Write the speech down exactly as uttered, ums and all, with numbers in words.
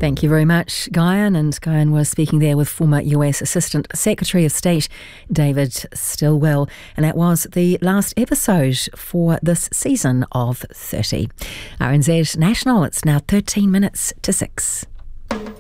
Thank you very much, Guyan. And Guyan was speaking there with former U S Assistant Secretary of State David Stilwell. And that was the last episode for this season of thirty. R N Z National, it's now thirteen minutes to six.